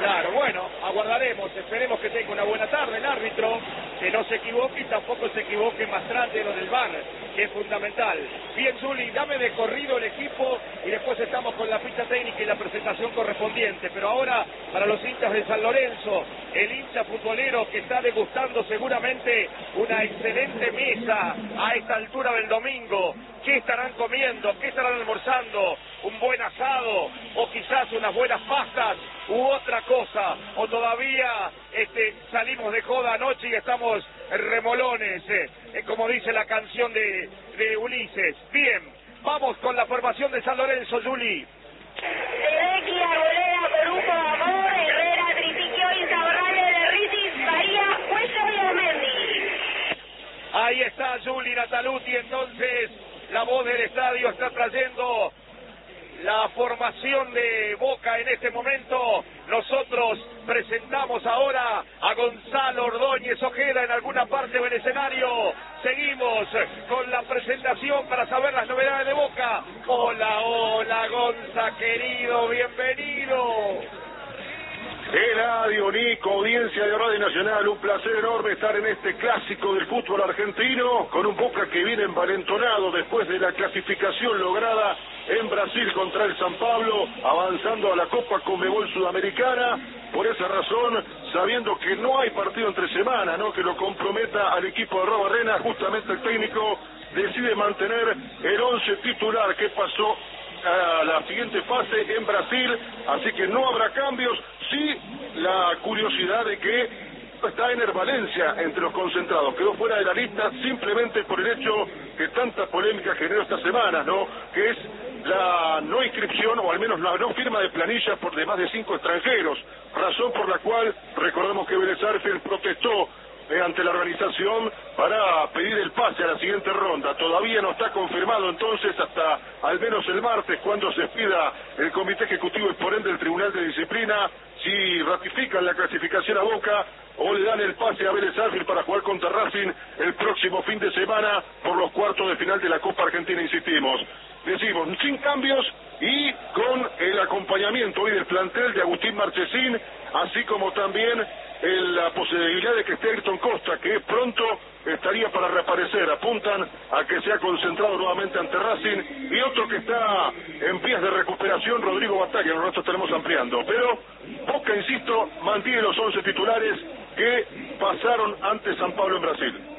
Claro, bueno, aguardaremos, esperemos que tenga una buena tarde el árbitro, que no se equivoque y tampoco se equivoque Mastrande lo del VAR, que es fundamental. Bien, Juli, dame de corrido el equipo y después estamos con la ficha técnica y la presentación correspondiente. Pero ahora, para los hinchas de San Lorenzo, el hincha futbolero que está degustando seguramente una excelente mesa a esta altura del domingo. ¿Qué estarán comiendo? ¿Qué estarán almorzando? ¿Un buen asado? ¿O quizás unas buenas pastas? ¿U otra cosa? ¿O todavía salimos de joda anoche y estamos remolones? Como dice la canción de Ulises. Bien, vamos con la formación de San Lorenzo, Juli. Ledecky, Arboleda, Corujo, Amor, Herrera, Tripiquio, Insaurralde, de Ritis, Bahía, Cuello y Amendi. Ahí está Juli Nataluti, entonces la voz del estadio está trayendo la formación de Boca en este momento. Nosotros presentamos ahora a Gonzalo Ordóñez Ojeda en alguna parte del escenario. Seguimos con la presentación para saber las novedades de Boca. Hola, hola Gonza, querido, bienvenido. Eladio, Nico, audiencia de Radio Nacional, un placer enorme estar en este clásico del fútbol argentino, con un Boca que viene envalentonado después de la clasificación lograda en Brasil contra el San Pablo, avanzando a la Copa Conmebol Sudamericana. Por esa razón, sabiendo que no hay partido entre semana, ¿no?, que lo comprometa al equipo de Rob Arena, justamente el técnico decide mantener el 11 titular que pasó a la siguiente fase en Brasil, así que no habrá cambios. Sí, la curiosidad de que está Ener Valencia entre los concentrados, quedó fuera de la lista simplemente por el hecho que tanta polémica generó esta semana, ¿no?, que es la no inscripción, o al menos la no firma de planilla por de más de 5 extranjeros, razón por la cual recordemos que Vélez Sarsfield protestó ante la organización para pedir el pase a la siguiente ronda. Todavía no está confirmado entonces hasta al menos el martes, cuando se pida el Comité Ejecutivo y por ende el Tribunal de Disciplina, si ratifican la clasificación a Boca o le dan el pase a Vélez Sarsfield para jugar contra Racing el próximo fin de semana por los cuartos de final de la Copa Argentina, insistimos. Decimos, sin cambios y con el acompañamiento hoy del plantel de Agustín Marchesín, así como también la posibilidad de que esté Ayrton Costa, que pronto estaría para reaparecer. Apuntan a que se ha concentrado nuevamente ante Racing, y otro que está en vías de recuperación, Rodrigo Bataglia. Nosotros estaremos ampliando, pero Boca, insisto, mantiene los 11 titulares que pasaron ante San Pablo en Brasil.